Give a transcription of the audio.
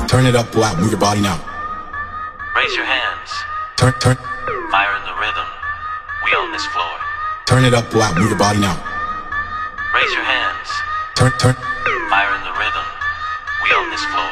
Turn it up loud, move your body now. Raise your hands. Turn. Fire in the rhythm. We own this floor. Turn it up loud, move your body now. Raise your hands. Turn. Fire in the rhythm. We own this floor.